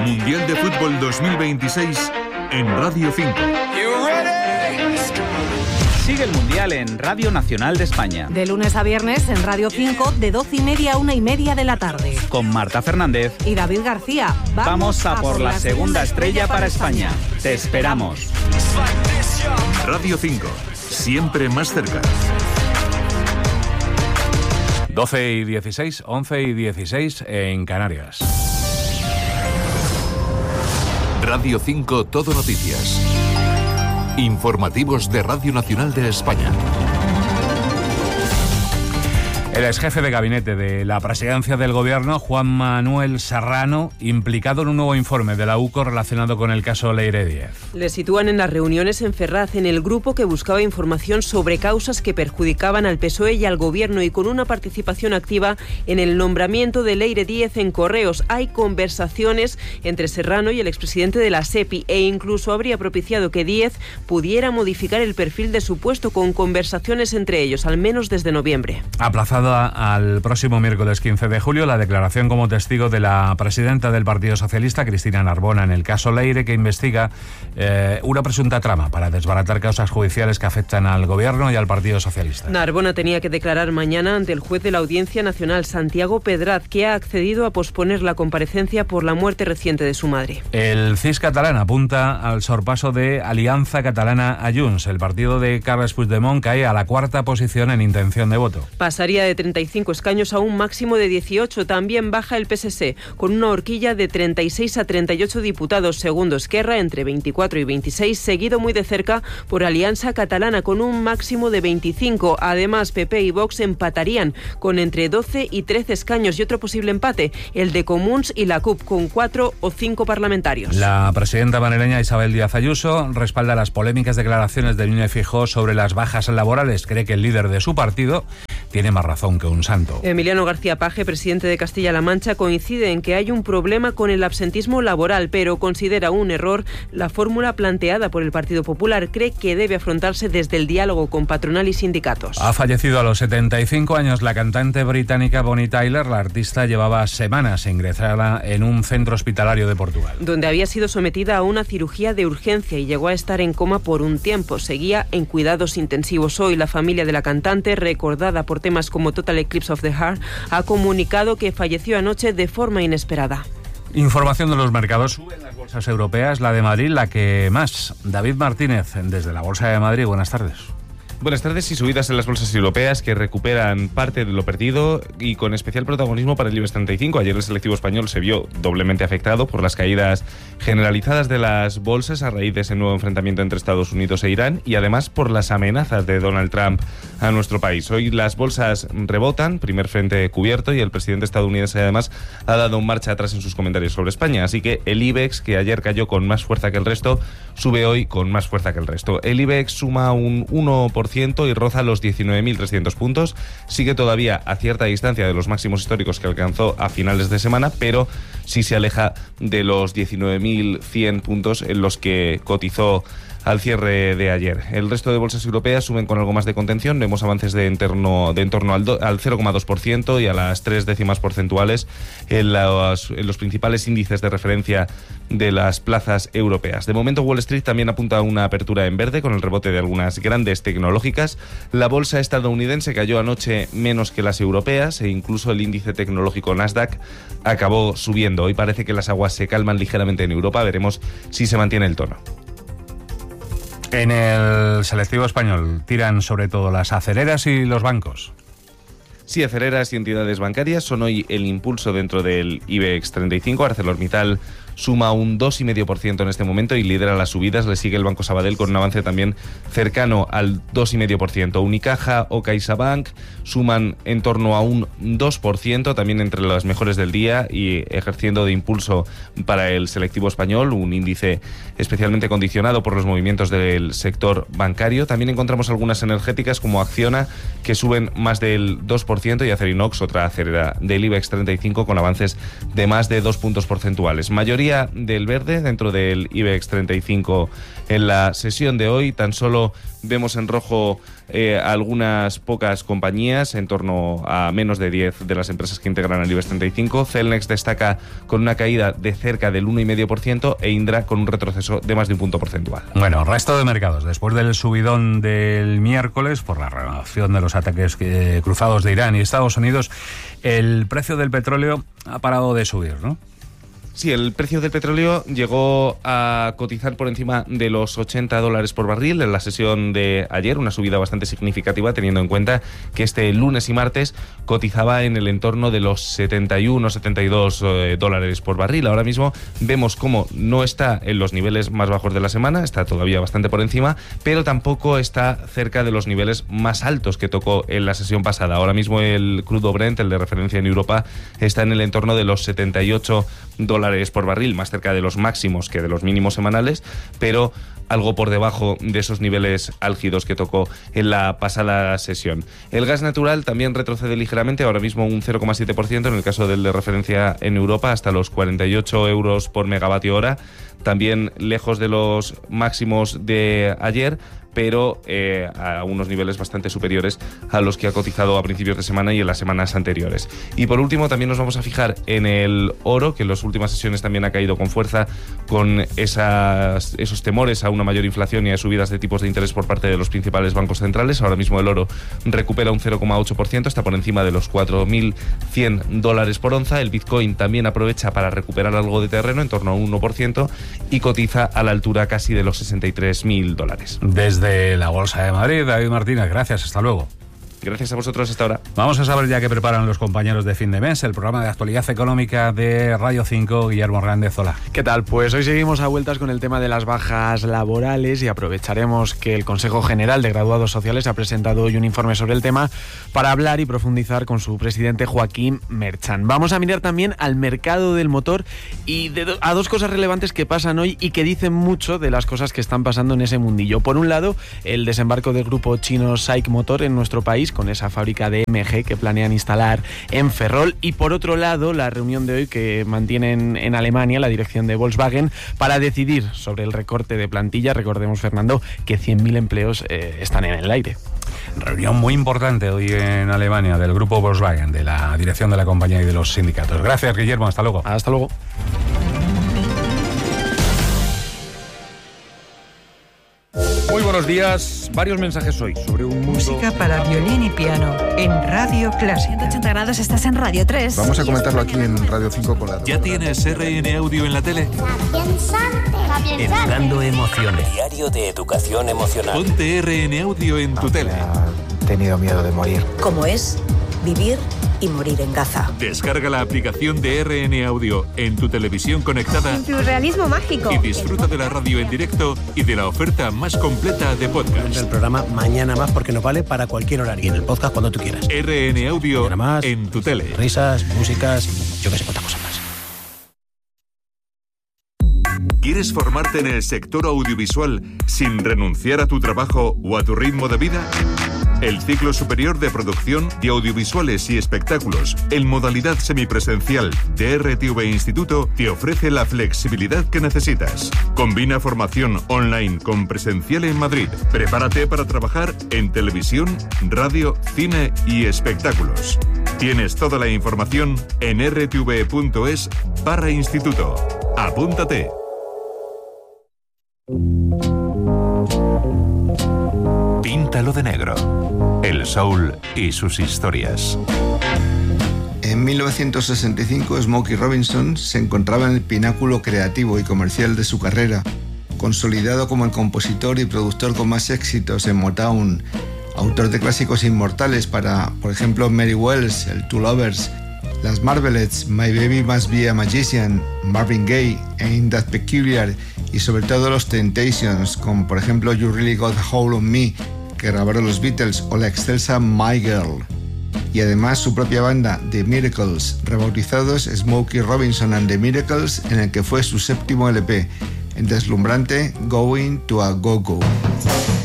Mundial de Fútbol 2026 en Radio 5. Sigue el Mundial en Radio Nacional de España. De lunes a viernes en Radio 5, de 12:30 a 1:30 de la tarde. Con Marta Fernández y David García. Vamos a por la segunda estrella para España. Te esperamos. Radio 5, siempre más cerca. 12:16, 11:16 en Canarias. Radio 5 Todo Noticias. Informativos de Radio Nacional de España. El exjefe de gabinete de la presidencia del gobierno, Juan Manuel Serrano, implicado en un nuevo informe de la UCO relacionado con el caso Leire Díez. Le sitúan en las reuniones en Ferraz, en el grupo que buscaba información sobre causas que perjudicaban al PSOE y al gobierno, y con una participación activa en el nombramiento de Leire Díez en Correos. Hay conversaciones entre Serrano y el expresidente de la SEPI, e incluso habría propiciado que Díez pudiera modificar el perfil de su puesto, con conversaciones entre ellos, al menos desde noviembre. Aplazado al próximo miércoles 15 de julio la declaración como testigo de la presidenta del Partido Socialista, Cristina Narbona, en el caso Leire, que investiga una presunta trama para desbaratar causas judiciales que afectan al Gobierno y al Partido Socialista. Narbona tenía que declarar mañana ante el juez de la Audiencia Nacional, Santiago Pedraz, que ha accedido a posponer la comparecencia por la muerte reciente de su madre. El CIS catalán apunta al sorpaso de Alianza Catalana a Junts. El partido de Carles Puigdemont cae a la cuarta posición en intención de voto. Pasaría de 35 escaños a un máximo de 18. También baja el PSC, con una horquilla de 36 a 38 diputados. Segundo Esquerra, entre 24 y 26, seguido muy de cerca por Alianza Catalana, con un máximo de 25. Además, PP y Vox empatarían con entre 12 y 13 escaños, y otro posible empate, el de Comuns y la CUP, con 4 o 5 parlamentarios. La presidenta madrileña Isabel Díaz Ayuso respalda las polémicas declaraciones de Núñez Feijóo sobre las bajas laborales. Cree que el líder de su partido tiene más razón que un santo. Emiliano García Paje, presidente de Castilla-La Mancha, coincide en que hay un problema con el absentismo laboral, pero considera un error la fórmula planteada por el Partido Popular. Cree que debe afrontarse desde el diálogo con patronal y sindicatos. Ha fallecido a los 75 años la cantante británica Bonnie Tyler. La artista llevaba semanas ingresada en un centro hospitalario de Portugal, donde había sido sometida a una cirugía de urgencia y llegó a estar en coma por un tiempo. Seguía en cuidados intensivos. Hoy la familia de la cantante, recordada por temas como Total Eclipse of the Heart, ha comunicado que falleció anoche de forma inesperada. Información de los mercados. Suben las bolsas europeas, la de Madrid la que más. David Martínez, desde la Bolsa de Madrid, buenas tardes. Buenas tardes. Y subidas en las bolsas europeas que recuperan parte de lo perdido, y con especial protagonismo para el IBEX 35. Ayer el selectivo español se vio doblemente afectado por las caídas generalizadas de las bolsas a raíz de ese nuevo enfrentamiento entre Estados Unidos e Irán, y además por las amenazas de Donald Trump a nuestro país. Hoy las bolsas rebotan, primer frente cubierto, y el presidente estadounidense además ha dado marcha atrás en sus comentarios sobre España. Así que el IBEX, que ayer cayó con más fuerza que el resto, sube hoy con más fuerza que el resto. El IBEX suma un 1% y roza los 19.300 puntos. Sigue todavía a cierta distancia de los máximos históricos que alcanzó a finales de semana, pero sí se aleja de los 19.100 puntos en los que cotizó al cierre de ayer. El resto de bolsas europeas suben con algo más de contención. Vemos avances de en torno al 0,2% y a las 3 décimas porcentuales en los principales índices de referencia de las plazas europeas. De momento, Wall Street también apunta a una apertura en verde con el rebote de algunas grandes tecnológicas. La bolsa estadounidense cayó anoche menos que las europeas, e incluso el índice tecnológico Nasdaq acabó subiendo. Hoy parece que las aguas se calman ligeramente en Europa. Veremos si se mantiene el tono. En el selectivo español tiran sobre todo las aceleras y los bancos. Sí, aceleras y entidades bancarias son hoy el impulso dentro del IBEX 35. ArcelorMittal suma un 2,5% en este momento y lidera las subidas. Le sigue el Banco Sabadell con un avance también cercano al 2,5%. Unicaja o CaixaBank suman en torno a un 2%, también entre las mejores del día, y ejerciendo de impulso para el selectivo español, un índice especialmente condicionado por los movimientos del sector bancario. También encontramos algunas energéticas como Acciona, que suben más del 2%, y Acerinox, otra acelera del IBEX 35, con avances de más de 2 puntos porcentuales. Mayoría mayoría del verde dentro del IBEX 35 en la sesión de hoy. Tan solo vemos en rojo algunas pocas compañías, en torno a menos de 10 de las empresas que integran el IBEX 35. Celnex destaca con una caída de cerca del 1,5% e Indra con un retroceso de más de un punto porcentual. Bueno, resto de mercados. Después del subidón del miércoles por la renovación de los ataques cruzados de Irán y Estados Unidos, el precio del petróleo ha parado de subir, ¿no? Sí, el precio del petróleo llegó a cotizar por encima de los $80 por barril en la sesión de ayer, una subida bastante significativa teniendo en cuenta que este lunes y martes cotizaba en el entorno de los 71 o 72 dólares por barril. Ahora mismo vemos cómo no está en los niveles más bajos de la semana, está todavía bastante por encima, pero tampoco está cerca de los niveles más altos que tocó en la sesión pasada. Ahora mismo el crudo Brent, el de referencia en Europa, está en el entorno de los 78 dólares por barril, más cerca de los máximos que de los mínimos semanales, pero algo por debajo de esos niveles álgidos que tocó en la pasada sesión. El gas natural también retrocede ligeramente, ahora mismo un 0,7%, en el caso del de referencia en Europa, hasta los 48 euros por megavatio hora, también lejos de los máximos de ayer, pero a unos niveles bastante superiores a los que ha cotizado a principios de semana y en las semanas anteriores. Y por último también nos vamos a fijar en el oro, que en las últimas sesiones también ha caído con fuerza con esos temores a una mayor inflación y a subidas de tipos de interés por parte de los principales bancos centrales. Ahora mismo el oro recupera un 0,8%, está por encima de los $4.100 por onza. El Bitcoin también aprovecha para recuperar algo de terreno, en torno a un 1%, y cotiza a la altura casi de los $63.000. Desde la Bolsa de Madrid, David Martínez, gracias, hasta luego. Gracias a vosotros, hasta ahora. Vamos a saber ya qué preparan los compañeros de fin de mes, el programa de actualidad económica de Radio 5, Guillermo Hernández, hola. ¿Qué tal? Pues hoy seguimos a vueltas con el tema de las bajas laborales y aprovecharemos que el Consejo General de Graduados Sociales ha presentado hoy un informe sobre el tema para hablar y profundizar con su presidente Joaquín Merchan. Vamos a mirar también al mercado del motor y a dos cosas relevantes que pasan hoy y que dicen mucho de las cosas que están pasando en ese mundillo. Por un lado, el desembarco del grupo chino SAIC Motor en nuestro país, con esa fábrica de MG que planean instalar en Ferrol, y por otro lado la reunión de hoy que mantienen en Alemania la dirección de Volkswagen para decidir sobre el recorte de plantilla. Recordemos, Fernando, que 100.000 empleos están en el aire. Reunión muy importante hoy en Alemania del grupo Volkswagen, de la dirección de la compañía y de los sindicatos. Gracias, Guillermo, hasta luego. Hasta luego. Muy buenos días. Varios mensajes hoy sobre un mundo... Música para violín y piano en Radio Clásica. 180 grados, estás en Radio 3. Vamos a comentarlo aquí en Radio 5 con la... ¿Ya tienes RN Audio en la tele? Educando emociones. Diario de educación emocional. Ponte RN Audio en tu tele. He tenido miedo de morir. ¿Cómo es vivir y morir en Gaza? Descarga la aplicación de RN Audio en tu televisión conectada. En tu realismo mágico. Y disfruta de la radio en directo y de la oferta más completa de podcast. El programa Mañana Más, porque nos vale para cualquier horario. Y en el podcast cuando tú quieras. RN Audio más, en tu tele. Risas, músicas y yo que sé cuántas cosas más. ¿Quieres formarte en el sector audiovisual sin renunciar a tu trabajo o a tu ritmo de vida? El ciclo superior de producción de audiovisuales y espectáculos en modalidad semipresencial de RTV Instituto te ofrece la flexibilidad que necesitas. Combina formación online con presencial en Madrid. Prepárate para trabajar en televisión, radio, cine y espectáculos. Tienes toda la información en rtv.es/instituto. Apúntate. Píntalo de negro. El soul y sus historias. En 1965, Smokey Robinson se encontraba en el pináculo creativo y comercial de su carrera, consolidado como el compositor y productor con más éxitos en Motown, autor de clásicos inmortales para, por ejemplo, Mary Wells, el Two Lovers, las Marvelettes, My Baby Must Be a Magician, Marvin Gaye, Ain't That Peculiar, y sobre todo los Temptations, como por ejemplo You Really Got a Hold on Me, que grabaron los Beatles, o la excelsa My Girl. Y además su propia banda, The Miracles, rebautizados Smokey Robinson and The Miracles, en el que fue su séptimo LP, el deslumbrante Going to a Go-Go.